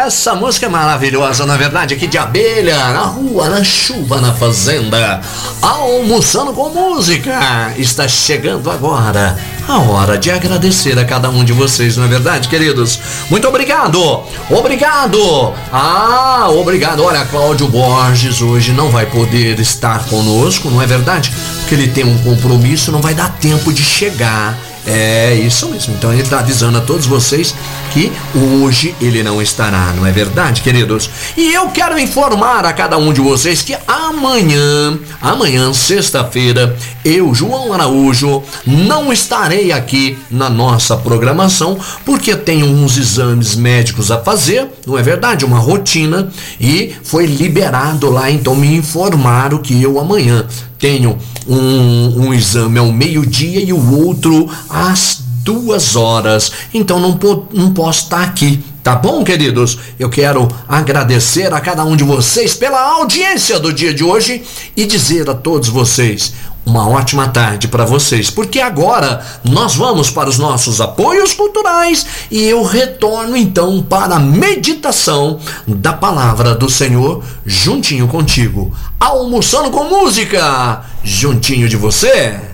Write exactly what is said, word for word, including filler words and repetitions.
essa música é maravilhosa, na verdade, aqui de abelha, na rua, na chuva, na fazenda, almoçando com música. Está chegando agora a hora de agradecer a cada um de vocês, não é verdade, queridos? Muito obrigado, obrigado, ah, obrigado. Olha, Cláudio Borges hoje não vai poder estar conosco, não é verdade? Porque ele tem um compromisso, não vai dar tempo de chegar. É isso mesmo, então ele está avisando a todos vocês que hoje ele não estará, não é verdade, queridos? E eu quero informar a cada um de vocês que amanhã, amanhã, sexta-feira, eu, João Araújo, não estarei aqui na nossa programação, porque tenho uns exames médicos a fazer, não é verdade? Uma rotina, e foi liberado lá, então me informaram que eu amanhã tenho um, um exame ao meio-dia e o outro às duas horas. Então não, po- não posso estar aqui, tá bom, queridos? Eu quero agradecer a cada um de vocês pela audiência do dia de hoje e dizer a todos vocês uma ótima tarde para vocês, porque agora nós vamos para os nossos apoios culturais e eu retorno então para a meditação da palavra do Senhor juntinho contigo, almoçando com música, juntinho de você.